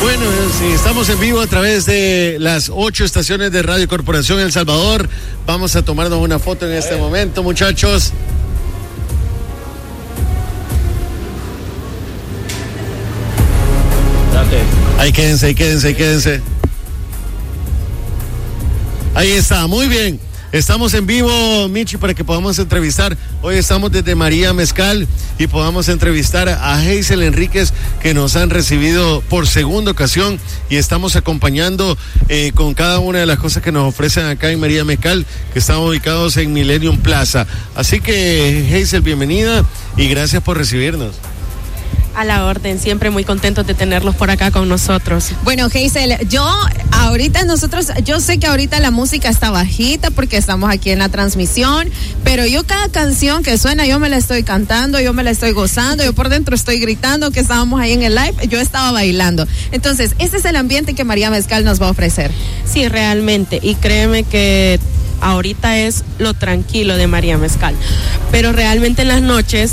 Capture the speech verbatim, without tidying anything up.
Bueno, sí, estamos en vivo a través de las ocho estaciones de Radio Corporación El Salvador. Vamos a tomarnos una foto en este momento, muchachos. Date. Ahí quédense, ahí quédense, ahí quédense. Ahí está, muy bien. Estamos en vivo, Michi, para que podamos entrevistar. Hoy estamos desde María Mezcal y podamos entrevistar a Hazel Enríquez, que nos han recibido por segunda ocasión y estamos acompañando eh, con cada una de las cosas que nos ofrecen acá en María Mezcal, que estamos ubicados en Millennium Plaza. Así que, Hazel, bienvenida y gracias por recibirnos. A la orden, siempre muy contentos de tenerlos por acá con nosotros. Bueno, Hazel, yo ahorita nosotros, yo sé que ahorita la música está bajita porque estamos aquí en la transmisión, pero yo cada canción que suena yo me la estoy cantando, yo me la estoy gozando, yo por dentro estoy gritando, que estábamos ahí en el live, yo estaba bailando. Entonces, ese es el ambiente que María Mezcal nos va a ofrecer. Sí, realmente, y créeme que ahorita es lo tranquilo de María Mezcal, pero realmente en las noches